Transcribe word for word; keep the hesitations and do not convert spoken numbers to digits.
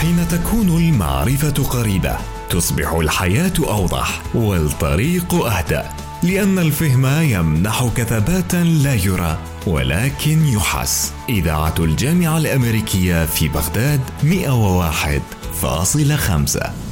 حين تكون المعرفة قريبة تصبح الحياة أوضح والطريق أهدأ، لأن الفهم يمنحك ثباتا لا يرى ولكن يحس. إذاعة الجامعة الأمريكية في بغداد مئة وواحد فاصلة خمسة.